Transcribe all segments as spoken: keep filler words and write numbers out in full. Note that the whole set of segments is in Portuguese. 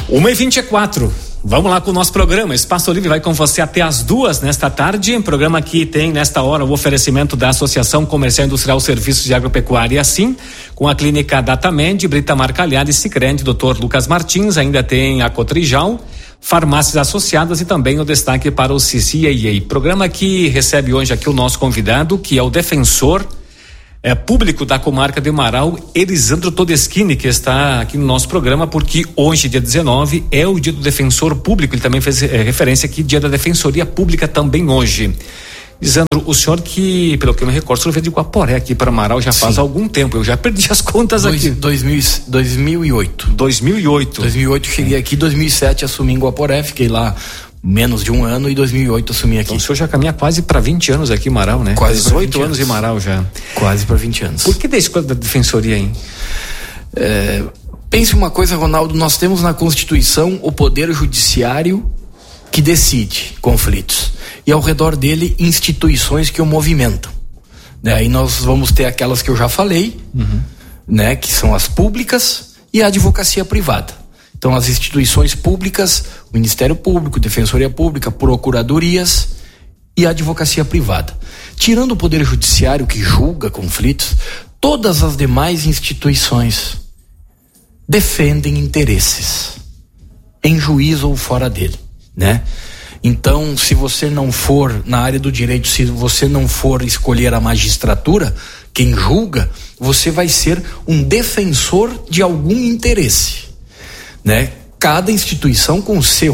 uma e vinte e quatro. Vamos lá com o nosso programa. Espaço Livre vai com você até as duas nesta tarde. Programa que tem nesta hora o oferecimento da Associação Comercial Industrial Serviços de Agropecuária, assim, com a clínica Datamed, Brita Marcalhada e Sicredi, doutor Lucas Martins. Ainda tem a Cotrijal, farmácias associadas e também o destaque para o C C A A. Programa que recebe hoje aqui o nosso convidado, que é o defensor É, público da comarca de Marau, Elisandro Todeschini, que está aqui no nosso programa, porque hoje, dia dezenove, é o dia do defensor público. Ele também fez é, referência aqui, dia da defensoria pública também hoje. Elisandro, o senhor que, pelo que eu me recordo, o senhor veio de Guaporé aqui para Marau já faz Sim. algum tempo, eu já perdi as contas Dois, aqui. dois mil, dois mil e oito. dois mil e oito. dois mil e oito cheguei aqui, dois mil e sete assumi em Guaporé, fiquei lá menos de um ano e dois mil e oito assumi aqui. Então o senhor já caminha quase para vinte anos aqui em Marau, né? Quase dezoito anos em Marau já. Quase para vinte anos. Por que da escolha da defensoria, hein? É, pense uma coisa, Ronaldo, nós temos na Constituição o poder judiciário que decide conflitos e ao redor dele instituições que o movimentam. Daí nós vamos ter aquelas que eu já falei, uhum. né? Que são as públicas e a advocacia privada. Então, as instituições públicas, o Ministério Público, Defensoria Pública, Procuradorias e a advocacia privada. Tirando o Poder Judiciário, que julga conflitos, todas as demais instituições defendem interesses, em juízo ou fora dele, né? Então, se você não for na área do direito, se você não for escolher a magistratura, quem julga, você vai ser um defensor de algum interesse. Né? Cada instituição com o seu,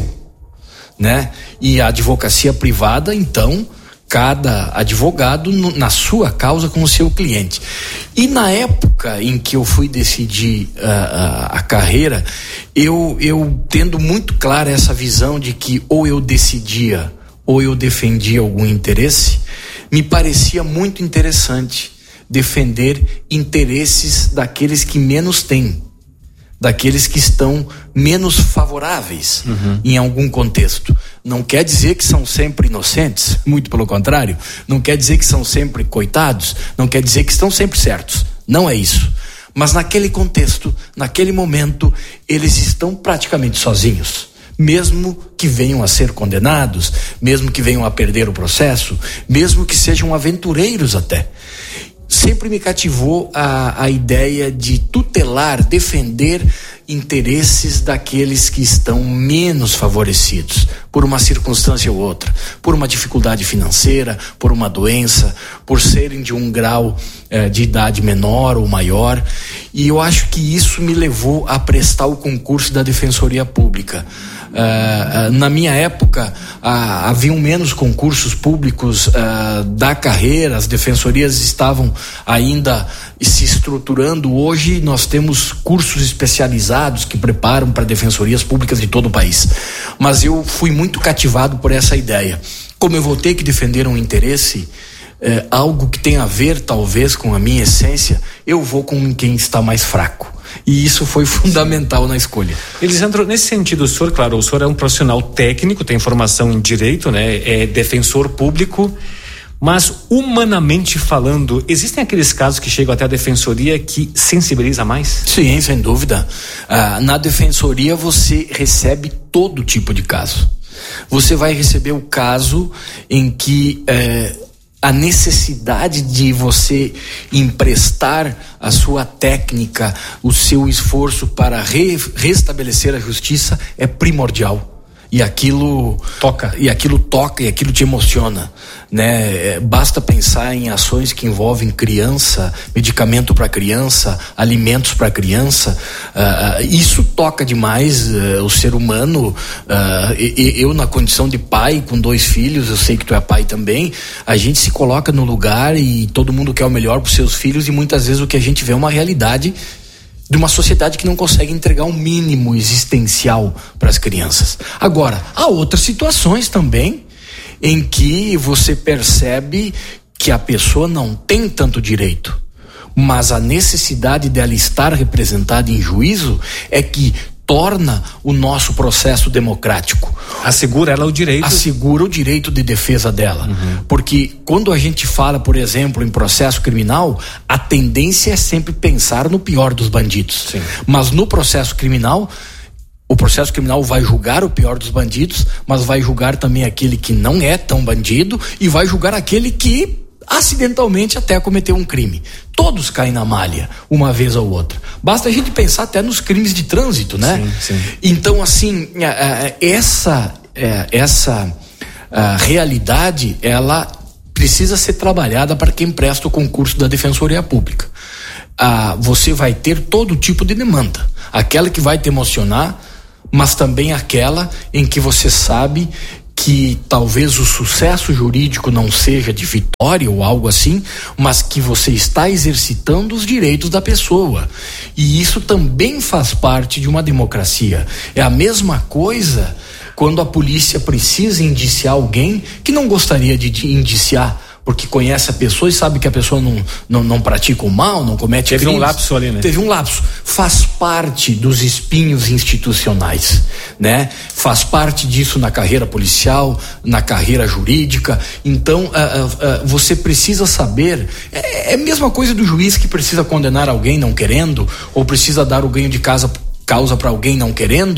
né? E a advocacia privada, então, cada advogado no, na sua causa com o seu cliente. E na época em que eu fui decidir uh, uh, a carreira, eu, eu tendo muito clara essa visão de que ou eu decidia ou eu defendia algum interesse, me parecia muito interessante defender interesses daqueles que menos têm, daqueles que estão menos favoráveis uhum. em algum contexto. Não quer dizer que são sempre inocentes, muito pelo contrário. Não quer dizer que são sempre coitados, não quer dizer que estão sempre certos. Não é isso. Mas naquele contexto, naquele momento, eles estão praticamente sozinhos. Mesmo que venham a ser condenados, mesmo que venham a perder o processo, mesmo que sejam aventureiros até. Sempre me cativou a, a ideia de tutelar, defender interesses daqueles que estão menos favorecidos por uma circunstância ou outra, por uma dificuldade financeira, por uma doença, por serem de um grau eh, de idade menor ou maior. E eu acho que isso me levou a prestar o concurso da Defensoria Pública. Uh, uh, na minha época uh, haviam menos concursos públicos uh, da carreira, as defensorias estavam ainda se estruturando. Hoje nós temos cursos especializados que preparam para defensorias públicas de todo o país, mas eu fui muito cativado por essa ideia. Como eu vou ter que defender um interesse, uh, algo que tem a ver talvez com a minha essência, eu vou com quem está mais fraco. E isso foi fundamental Sim. na escolha. Elisandro, nesse sentido, o senhor, claro, o senhor é um profissional técnico, tem formação em direito, né? É defensor público, mas humanamente falando, existem aqueles casos que chegam até a defensoria que sensibiliza mais? Sim, sem dúvida. Ah, na defensoria você recebe todo tipo de caso. Você vai receber o caso em que eh, a necessidade de você emprestar a sua técnica, o seu esforço para re, restabelecer a justiça é primordial. E aquilo toca, e aquilo toca, e aquilo te emociona, né? Basta pensar em ações que envolvem criança, medicamento para criança, alimentos para criança. Uh, isso toca demais uh, o ser humano. Uh, e, eu, na condição de pai com dois filhos, eu sei que tu é pai também, a gente se coloca no lugar e todo mundo quer o melhor para os seus filhos, e muitas vezes o que a gente vê é uma realidade de uma sociedade que não consegue entregar um mínimo existencial para as crianças. Agora, há outras situações também em que você percebe que a pessoa não tem tanto direito, mas a necessidade dela estar representada em juízo é que torna o nosso processo democrático. Assegura ela o direito. Assegura o direito de defesa dela. Uhum. Porque quando a gente fala, por exemplo, em processo criminal, a tendência é sempre pensar no pior dos bandidos. Sim. Mas no processo criminal, O processo criminal vai julgar o pior dos bandidos, mas vai julgar também aquele que não é tão bandido e vai julgar aquele que acidentalmente até cometeu um crime. Todos caem na malha, uma vez ou outra. Basta a gente pensar até nos crimes de trânsito, né? Sim, sim. Então, assim, essa, essa realidade, ela precisa ser trabalhada para quem presta o concurso da Defensoria Pública. Você vai ter todo tipo de demanda. Aquela que vai te emocionar, mas também aquela em que você sabe que talvez o sucesso jurídico não seja de vitória ou algo assim, mas que você está exercitando os direitos da pessoa. E isso também faz parte de uma democracia. É a mesma coisa quando a polícia precisa indiciar alguém que não gostaria de indiciar, porque conhece a pessoa e sabe que a pessoa não, não, não pratica o mal, não comete crimes. Teve um lapso ali, né? Teve um lapso. Faz parte dos espinhos institucionais, né? Faz parte disso na carreira policial, na carreira jurídica. Então, uh, uh, uh, você precisa saber, é, é a mesma coisa do juiz que precisa condenar alguém não querendo, ou precisa dar o ganho de casa, causa para alguém não querendo,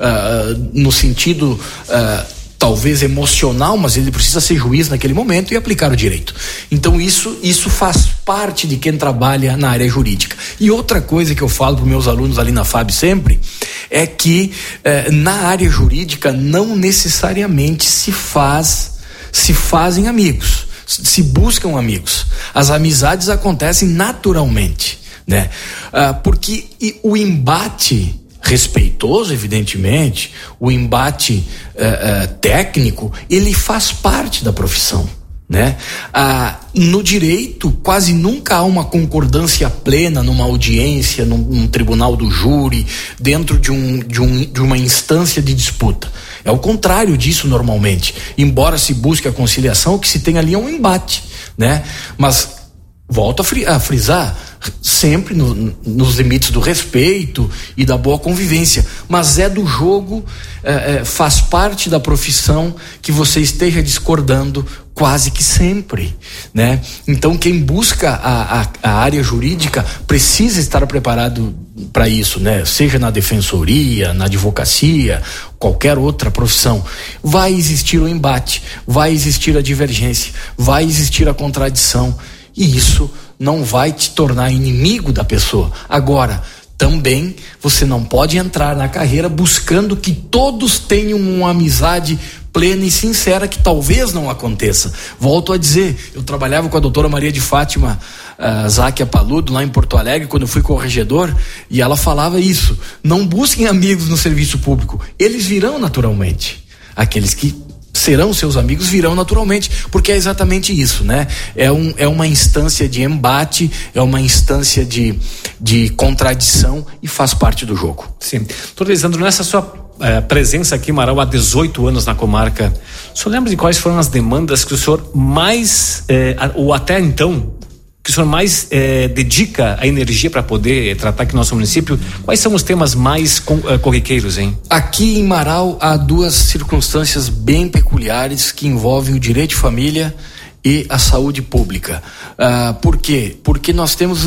uh, no sentido... Uh, talvez emocional, mas ele precisa ser juiz naquele momento e aplicar o direito. Então isso, isso faz parte de quem trabalha na área jurídica. E outra coisa que eu falo para os meus alunos ali na F A B sempre é que eh, na área jurídica não necessariamente se faz, se fazem amigos, se buscam amigos. As amizades acontecem naturalmente, né? Ah, porque e, o embate respeitoso, evidentemente, o embate uh, uh, técnico, ele faz parte da profissão, né? Ah, no direito, quase nunca há uma concordância plena numa audiência, num, num tribunal do júri, dentro de, um, de, um, de uma instância de disputa. É o contrário disso normalmente. Embora se busque a conciliação, o que se tem ali é um embate, né? Mas volto a frisar, sempre no, nos limites do respeito e da boa convivência, mas é do jogo, é, é, faz parte da profissão que você esteja discordando quase que sempre, né? Então quem busca a, a, a área jurídica precisa estar preparado para isso, né? Seja na defensoria, na advocacia, qualquer outra profissão. Vai existir o embate, vai existir a divergência, vai existir a contradição, e isso não vai te tornar inimigo da pessoa. Agora, também você não pode entrar na carreira buscando que todos tenham uma amizade plena e sincera, que talvez não aconteça. Volto a dizer, eu trabalhava com a doutora Maria de Fátima uh, Záquia Paludo lá em Porto Alegre, quando eu fui corregedor, e ela falava isso: não busquem amigos no serviço público, eles virão naturalmente. Aqueles que serão seus amigos virão naturalmente, porque é exatamente isso, né? É, um, é uma instância de embate, é uma instância de, de contradição e faz parte do jogo. Sim. Doutor Lisandro, nessa sua eh, presença aqui em Marau há dezoito anos na comarca, o senhor lembra de quais foram as demandas que o senhor mais, eh, ou até então, que o senhor mais eh, dedica a energia para poder tratar aqui no nosso município? Quais são os temas mais com, eh, corriqueiros, hein? Aqui em Marau há duas circunstâncias bem peculiares que envolvem o direito de família e a saúde pública. Uh, por quê? Porque nós temos uh,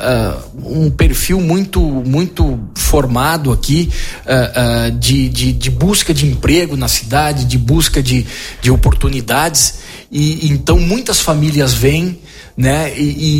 uh, uh, um perfil muito, muito formado aqui uh, uh, de, de, de busca de emprego na cidade, de busca de, de oportunidades, e então muitas famílias vêm, né?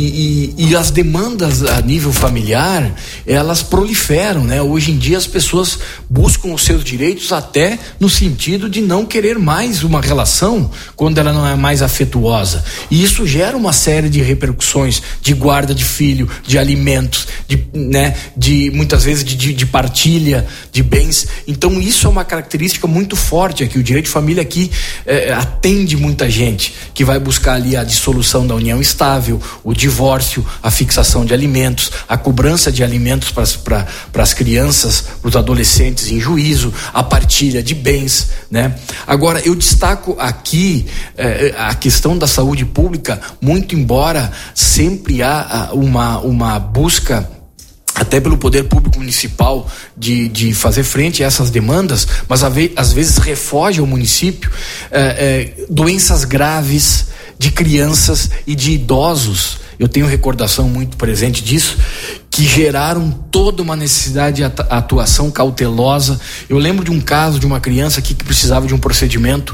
E, e, e as demandas a nível familiar, elas proliferam, né? Hoje em dia as pessoas buscam os seus direitos até no sentido de não querer mais uma relação quando ela não é mais afetuosa, e isso gera uma série de repercussões de guarda de filho, de alimentos, de, né? de muitas vezes de, de, de partilha de bens. Então isso é uma característica muito forte aqui. O direito de família aqui é, atende muita gente que vai buscar ali a dissolução da união estável, o divórcio, a fixação de alimentos, a cobrança de alimentos para para as crianças, para os adolescentes em juízo, a partilha de bens, né? Agora, eu destaco aqui eh, a questão da saúde pública, muito embora sempre há uma, uma busca até pelo poder público municipal de, de fazer frente a essas demandas, mas às vezes refoge ao município eh, eh, doenças graves de crianças e de idosos. eu tenho recordação muito presente disso, que geraram toda uma necessidade de atuação cautelosa. Eu lembro de um caso de uma criança aqui que precisava de um procedimento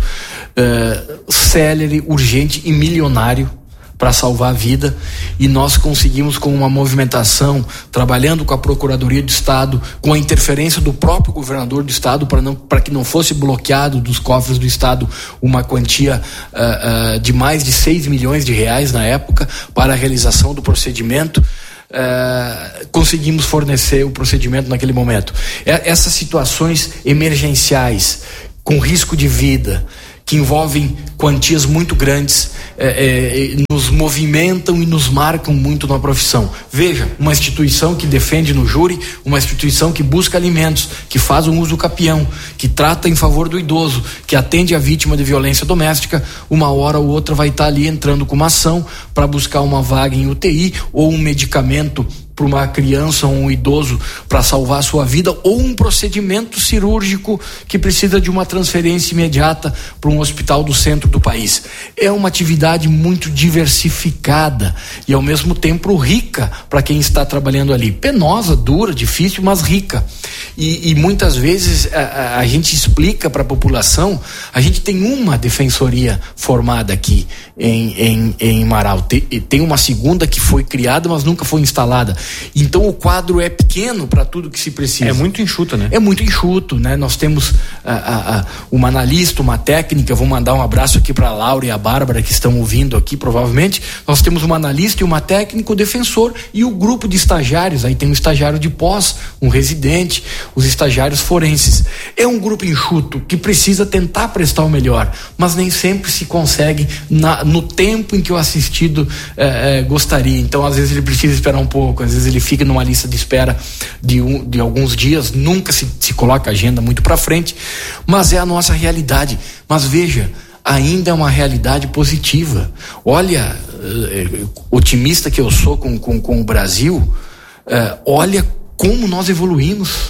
uh, célere, urgente e milionário para salvar a vida, e nós conseguimos, com uma movimentação, trabalhando com a Procuradoria do Estado, com a interferência do próprio governador do Estado, para não, para que não fosse bloqueado dos cofres do Estado uma quantia uh, uh, de mais de seis milhões de reais na época, para a realização do procedimento. Uh, conseguimos fornecer o procedimento naquele momento. É, essas situações emergenciais, com risco de vida, que envolvem quantias muito grandes, é, é, nos movimentam e nos marcam muito na profissão. Veja, uma instituição que defende no júri, uma instituição que busca alimentos, que faz um uso capião, que trata em favor do idoso, que atende a vítima de violência doméstica, uma hora ou outra vai estar ali entrando com uma ação para buscar uma vaga em U T I ou um medicamento para uma criança ou um idoso para salvar a sua vida, ou um procedimento cirúrgico que precisa de uma transferência imediata para um hospital do centro do país. É uma atividade muito diversificada e ao mesmo tempo rica para quem está trabalhando ali. Penosa, dura, difícil, mas rica. E, e muitas vezes a, a gente explica para a população, a gente tem uma defensoria formada aqui em, em, em Marau, tem, tem uma segunda que foi criada, mas nunca foi instalada. Então o quadro é pequeno para tudo que se precisa. É muito enxuto, né? É muito enxuto, né? Nós temos a, a, a, uma analista, uma técnica, vou mandar um abraço aqui para a Laura e a Bárbara que estão ouvindo aqui provavelmente. Nós temos uma analista e uma técnica, o defensor e o grupo de estagiários. Aí tem um estagiário de pós, um residente, os estagiários forenses. É um grupo enxuto que precisa tentar prestar o melhor, mas nem sempre se consegue na, no tempo em que o assistido eh, eh, gostaria. Então às vezes ele precisa esperar um pouco, às vezes ele fica numa lista de espera de, um, de alguns dias, nunca se, se coloca a agenda muito para frente, mas é a nossa realidade. Mas veja, ainda é uma realidade positiva. Olha, eh, otimista que eu sou com, com, com o Brasil, eh, olha como nós evoluímos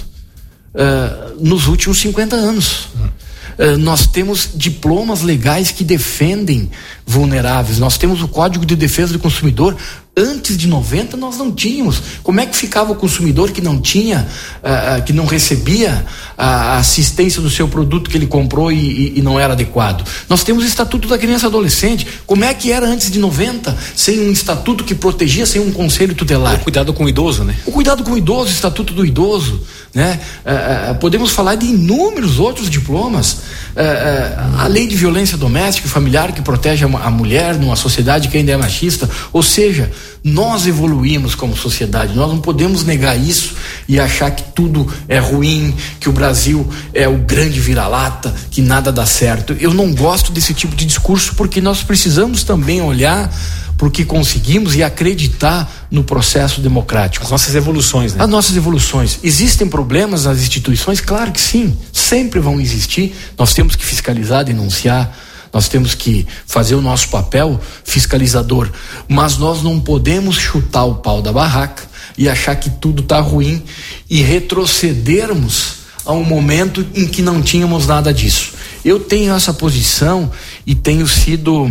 eh, nos últimos cinquenta anos. Uh, nós temos diplomas legais que defendem vulneráveis, nós temos o Código de Defesa do Consumidor. Antes de noventa nós não tínhamos. Como é que ficava o consumidor que não tinha, uh, uh, que não recebia a assistência do seu produto que ele comprou e, e, e não era adequado? Nós temos o Estatuto da Criança e Adolescente. Como é que era antes de noventa, sem um estatuto que protegia, sem um conselho tutelar? O cuidado com o idoso, né? O cuidado com o idoso, o Estatuto do Idoso, né? Uh, uh, podemos falar de inúmeros outros diplomas. Uh, uh, a Lei de Violência Doméstica e Familiar, que protege a, a mulher numa sociedade que ainda é machista. Ou seja, nós evoluímos como sociedade, nós não podemos negar isso e achar que tudo é ruim, que o Brasil é o grande vira-lata, que nada dá certo. Eu não gosto desse tipo de discurso, porque nós precisamos também olhar para o que conseguimos e acreditar no processo democrático. As nossas evoluções, né? As nossas evoluções. Existem problemas nas instituições? Claro que sim, sempre vão existir. Nós temos que fiscalizar, denunciar, nós temos que fazer o nosso papel fiscalizador, mas nós não podemos chutar o pau da barraca e achar que tudo está ruim e retrocedermos a um momento em que não tínhamos nada disso. Eu tenho essa posição e tenho sido...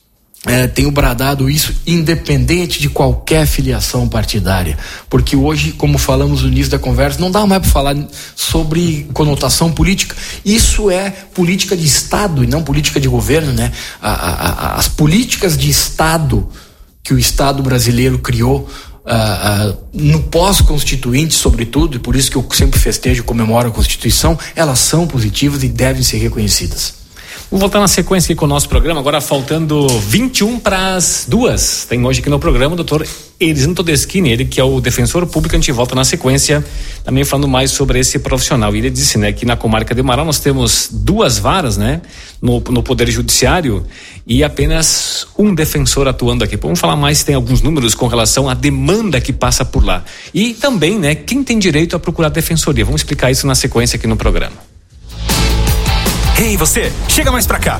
É, tenho bradado isso independente de qualquer filiação partidária, porque hoje, como falamos no início da conversa, não dá mais para falar sobre conotação política. Isso é política de Estado e não política de governo, né? A, a, a, as políticas de Estado que o Estado brasileiro criou Uh, uh, no pós-constituinte, sobretudo, e por isso que eu sempre festejo e comemoro a Constituição, elas são positivas e devem ser reconhecidas. Vou voltar na sequência aqui com o nosso programa, agora faltando vinte e um para as duas. Tem hoje aqui no programa o doutor Elisandro Todeschini, ele que é o defensor público. A gente volta na sequência também falando mais sobre esse profissional. E ele disse, né, que na comarca de Marau nós temos duas varas, né, no, no Poder Judiciário e apenas um defensor atuando aqui. Vamos falar mais, tem alguns números com relação à demanda que passa por lá. E também, né, quem tem direito a procurar defensoria. Vamos explicar isso na sequência aqui no programa. Ei, você, chega mais pra cá.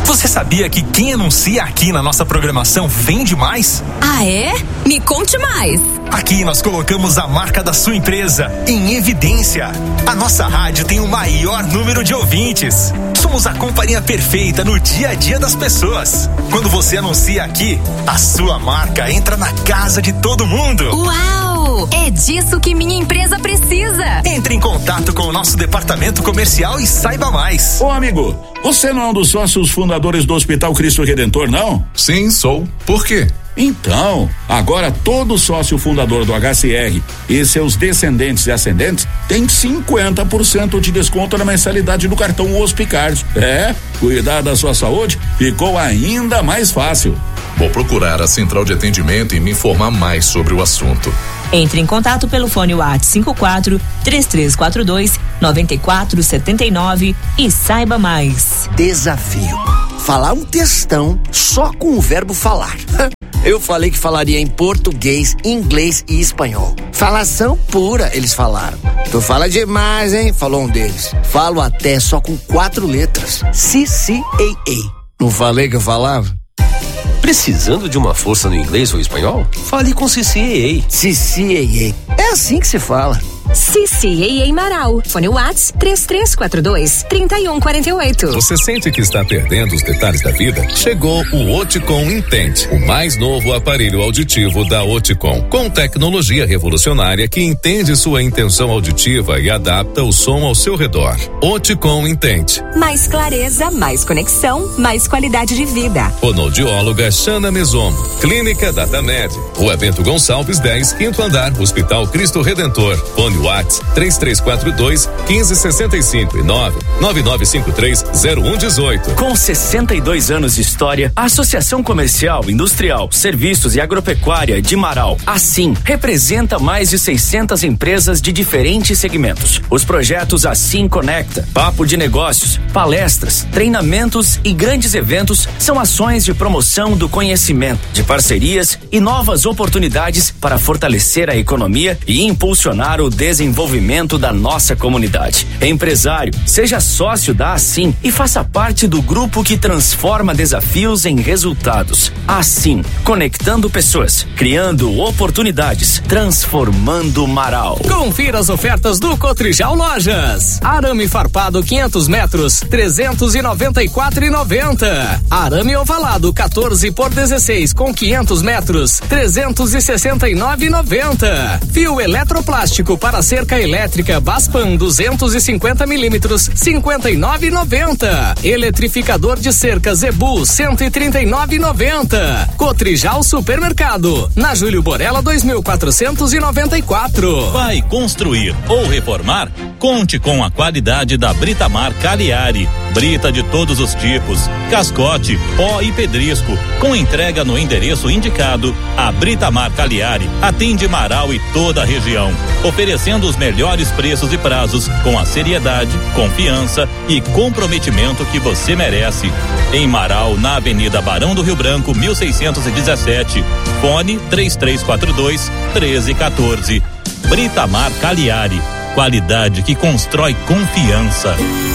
Você sabia que quem anuncia aqui na nossa programação vende mais? Ah, é? Me conte mais. Aqui nós colocamos a marca da sua empresa em evidência. A nossa rádio tem o maior número de ouvintes. Somos a companhia perfeita no dia a dia das pessoas. Quando você anuncia aqui, a sua marca entra na casa de todo mundo. Uau! É disso que minha empresa precisa. Entre em contato com o nosso departamento comercial e saiba mais. Ô amigo, você não é um dos sócios fundadores do Hospital Cristo Redentor, não? Sim, sou. Por quê? Então, agora todo sócio fundador do H C R e seus descendentes e ascendentes tem cinquenta por cento de desconto na mensalidade do cartão Hospicard. É, cuidar da sua saúde ficou ainda mais fácil. Vou procurar a central de atendimento e me informar mais sobre o assunto. Entre em contato pelo fone WhatsApp cinco quatro, três três quatro dois, nove quatro sete nove e saiba mais. Desafio: falar um textão só com o verbo falar. Eu falei que falaria em português, inglês e espanhol. Falação pura, eles falaram. Tu fala demais, hein? Falou um deles. Falo até só com quatro letras. C C A A. Não falei que eu falava? Precisando de uma força no inglês ou espanhol? Fale com C C A A. C C A A. É assim que se fala. C C A A Marau. Fone WhatsApp três três quatro dois, três um quatro oito. Você sente que está perdendo os detalhes da vida? Chegou o Oticon Intent, o mais novo aparelho auditivo da Oticon, com tecnologia revolucionária que entende sua intenção auditiva e adapta o som ao seu redor. Oticon Intent. Mais clareza, mais conexão, mais qualidade de vida. Fonoaudióloga Xana Mesomo. Clínica Datamed. Rua Bento Gonçalves dez, quinto andar, Hospital Cristo Redentor. Fone WhatsApp três três quatro dois, um cinco seis cinco e nove nove nove cinco três zero um um oito. Com sessenta e dois anos de história, a Associação Comercial, Industrial, Serviços e Agropecuária de Marau, assim, representa mais de seiscentas empresas de diferentes segmentos. Os projetos Assim Conecta, Papo de Negócios, palestras, treinamentos e grandes eventos são ações de promoção do conhecimento, de parcerias e novas oportunidades para fortalecer a economia e impulsionar o desenvolvimento da nossa comunidade. Empresário, seja sócio da Assim e faça parte do grupo que transforma desafios em resultados. Assim, conectando pessoas, criando oportunidades, transformando Marau. Confira as ofertas do Cotrijal Lojas. Arame farpado quinhentos metros, trezentos e noventa e quatro e noventa. Arame ovalado quatorze por dezesseis com quinhentos metros, trezentos e sessenta e nove e noventa. Fio eletroplástico para cerca elétrica Baspan duzentos e cinquenta milímetros, cinquenta e nove e noventa. Eletrificador de cerca Zebu cento e trinta e nove e noventa. Cotrijal Supermercado, na Júlio Borella dois mil quatrocentos e noventa e quatro. Vai construir ou reformar? Conte com a qualidade da Britamar Cagliari. Brita de todos os tipos, cascote, pó e pedrisco, com entrega no endereço indicado. A Britamar Cagliari atende Marau e toda a região, oferecendo os melhores preços e prazos com a seriedade, confiança e comprometimento que você merece. Em Marau, na Avenida Barão do Rio Branco, mil seiscentos e dezessete. Fone três três quatro dois, um três um quatro. Britamar Cagliari. Qualidade que constrói confiança.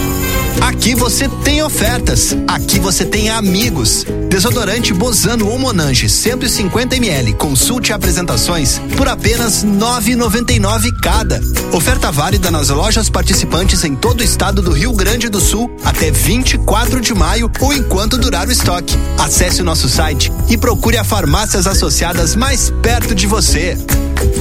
Aqui você tem ofertas, aqui você tem amigos. Desodorante Bozano ou Monange cento e cinquenta mililitros, consulte apresentações por apenas nove reais e noventa e nove centavos cada. Oferta válida nas lojas participantes em todo o estado do Rio Grande do Sul até vinte e quatro de maio ou enquanto durar o estoque. Acesse o nosso site e procure a farmácias associadas mais perto de você.